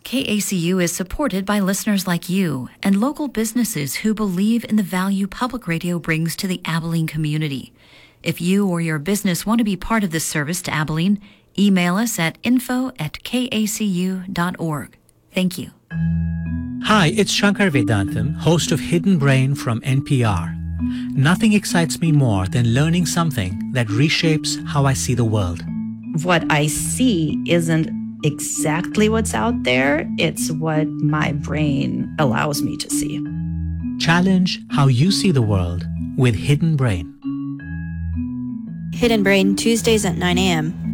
KACU is supported by listeners like you and local businesses who believe in the value public radio brings to the Abilene community. If you or your business want to be part of this service to Abilene, email us at info@kacu.org. Thank you. Hi, it's Shankar Vedantam, host of Hidden Brain from NPR. Nothing excites me more than learning something that reshapes how I see the world. What I see isn't exactly what's out there. It's what my brain allows me to see. Challenge how you see the world with Hidden Brain. Hidden Brain, Tuesdays at 9 a.m.